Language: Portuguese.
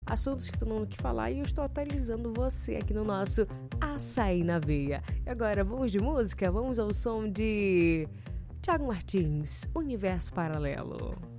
assuntos que todo mundo quer falar e eu estou atualizando você aqui no nosso Açaí na Veia. E agora, vamos de música? Vamos ao som de Thiago Martins, Universo Paralelo.